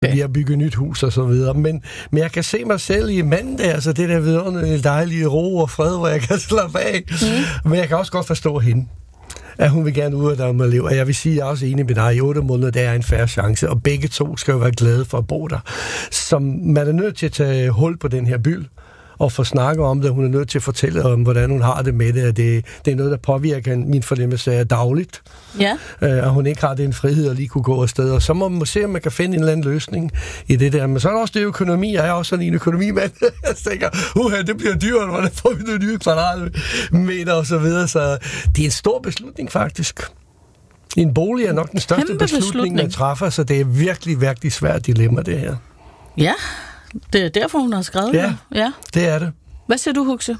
Vi har bygget nyt hus og så videre. Men jeg kan se mig selv i manden der, altså det der vidunderlige dejlige ro og fred, hvor jeg kan slappe af. Men jeg kan også godt forstå hende, at hun vil gerne ud af det med liv. Og jeg vil sige, at jeg er også enig med dig, i 8 måneder, der er en fair chance, og begge to skal jo være glade for at bo der. Så man er nødt til at tage hul på den her byld, og få snakket om det. Hun er nødt til at fortælle om, hvordan hun har det med det, at det er noget, der påvirker min fornemmelse af dagligt. Ja. Og hun ikke har den frihed at lige kunne gå afsted. Og så må man se, om man kan finde en eller anden løsning i det der. Men så er der også det økonomi. Jeg er også sådan en økonomimand. Jeg tænker, det bliver dyrt, hvordan får vi nogle nye kvadratmeter og så videre. Så det er en stor beslutning, faktisk. En bolig er nok den største beslutning, man træffer, så det er virkelig, virkelig svært dilemma, det her. Ja, det er derfor, hun har skrevet det. Ja, det er det. Hvad siger du, Huxi?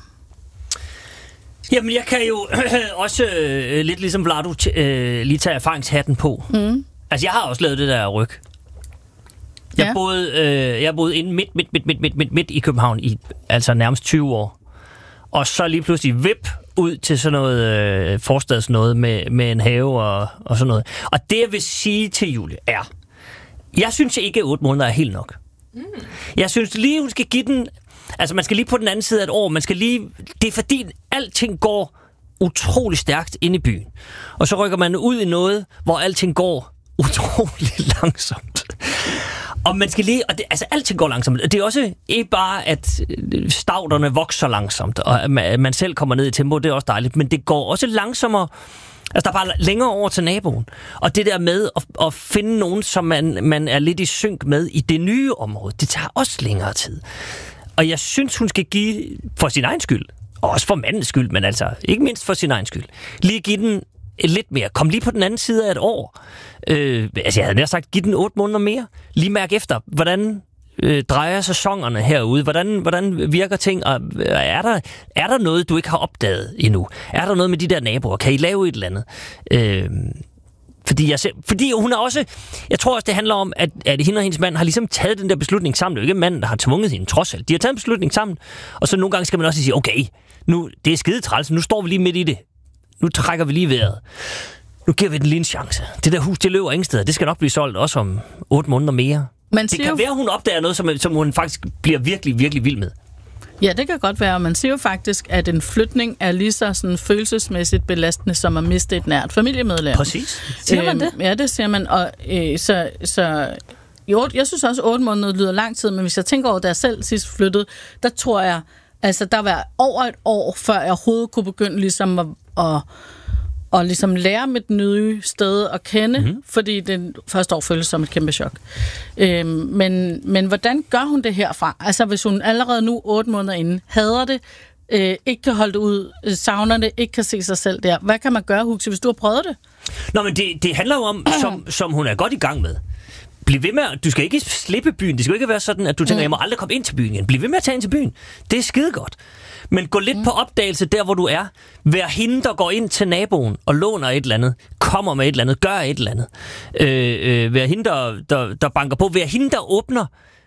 Jamen, jeg kan jo også lidt ligesom Vlado lige tage erfaringshatten på. Altså, jeg har også lavet det der ryg. Jeg boede inde midt i København i altså nærmest 20 år. Og så lige pludselig ud til sådan noget forstadsnået med en have og sådan noget. Og det, jeg vil sige til Julie, er, jeg synes ikke, at 8 måneder er helt nok. Jeg synes lige, hun skal give den. Altså, man skal lige på den anden side af et år. Man skal lige. Det er fordi, alting går utrolig stærkt ind i byen. Og så rykker man ud i noget, hvor alting går utrolig langsomt. Og man skal lige. Altså, alting går langsomt. Det er også ikke bare, at stavterne vokser langsomt, og man selv kommer ned i tempo. Det er også dejligt. Men det går også langsommere. Altså, der er bare længere over til naboen. Og det der med at finde nogen, som man er lidt i synk med i det nye område, det tager også længere tid. Og jeg synes, hun skal give, for sin egen skyld, og også for mandens skyld, men altså ikke mindst for sin egen skyld, lige give den lidt mere. Kom lige på den anden side af et år. Altså, jeg havde nær sagt, give den 8 måneder mere. Lige mærke efter, hvordan drejer sæsonerne herude? Hvordan virker ting? Og er der noget, du ikke har opdaget endnu? Er der noget med de der naboer? Kan I lave et eller andet? Fordi hun er også. Jeg tror også, det handler om, at hende og hendes mand har ligesom taget den der beslutning sammen. Det er jo ikke manden, der har tvunget hende, trods alt. De har taget en beslutning sammen. Og så nogle gange skal man også sige, okay, nu det er skide træls, nu står vi lige midt i det. Nu trækker vi lige vejret. Nu giver vi den lige en chance. Det der hus, det løber ingen steder. Det skal nok blive solgt også om 8 måneder mere. Det kan være, hun opdager noget, som hun faktisk bliver virkelig, virkelig vild med. Ja, det kan godt være. Man siger jo faktisk, at en flytning er lige så sådan følelsesmæssigt belastende, som at miste et nært familiemedlem. Præcis. Siger man det? Ja, det siger man. Og jo, jeg synes også, 8 måneder lyder lang tid, men hvis jeg tænker over, da jeg selv sidst flyttede, der tror jeg, altså der var over et år, før jeg overhovedet kunne begynde ligesom at ligesom lære mit nye sted at kende, fordi det første år føles som et kæmpe chok. Men hvordan gør hun det herfra? Altså, hvis hun allerede nu 8 måneder inden hader det, ikke kan holde det ud, savner det, ikke kan se sig selv der. Hvad kan man gøre, Huxi, hvis du har prøvet det? Nå, men det handler jo om, som hun er godt i gang med. Bliv ved med, du skal ikke slippe byen. Det skal ikke være sådan, at du tænker, jeg må aldrig komme ind til byen igen. Bliv ved med at tage ind til byen. Det er skide godt. Men gå lidt på opdagelse der, hvor du er. Vær hende, der går ind til naboen og låner et eller andet. Kommer med et eller andet. Gør et eller andet. Vær hende, der banker på. Vær hende, der åbner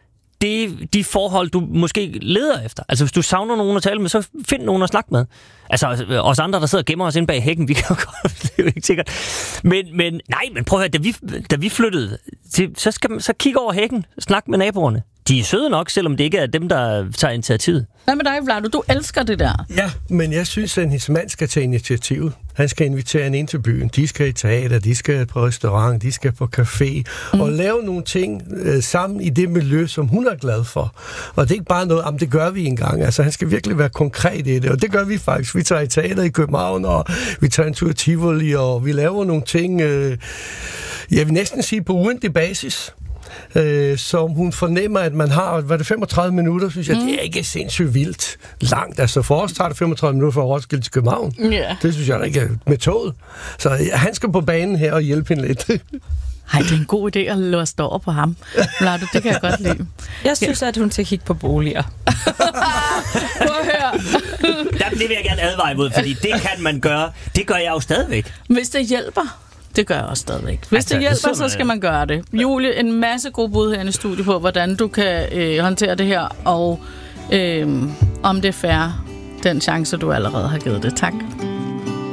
de forhold, du måske leder efter. Altså, hvis du savner nogen at tale med, så find nogen at snakke med. Altså, os andre, der sidder og gemmer os inde bag hækken, vi kan jo godt, det er jo ikke sikkert. Men prøv at høre, da vi flyttede, så kig over hækken, snak med naboerne. De er søde nok, selvom det ikke er dem, der tager initiativet. Nej, men dig, Vlado, du elsker det der. Ja, men jeg synes, at hendes mand skal tage initiativet. Han skal invitere hende ind til byen. De skal i teater, de skal på restaurant, de skal på café. Og lave nogle ting sammen i det miljø, som hun er glad for. Og det er ikke bare noget, det gør vi engang. Altså, han skal virkelig være konkret i det. Og det gør vi faktisk. Vi tager i teater i København, og vi tager en tur i Tivoli, og vi laver nogle ting, jeg vil næsten sige på ugentlig basis. Som hun fornemmer, at man har, var det 35 minutter, synes jeg, det er ikke sindssygt vildt langt. Altså for os tager det 35 minutter fra Roskilde til København. Yeah. Det synes jeg ikke er med toget. Så han skal på banen her og hjælpe hende lidt. Ej, det er en god idé at låse over på ham. Vlado, det kan jeg godt lide. Jeg synes, at hun skal kigge på boliger. Prøv at høre. Det vil jeg gerne advare imod, fordi det kan man gøre. Det gør jeg jo stadigvæk. Hvis det hjælper. Det gør jeg også stadigvæk. Hvis det hjælper, så skal man gøre det. Julie, en masse gode bud her i studiet på, hvordan du kan håndtere det her, og om det er fair, den chance, du allerede har givet det. Tak.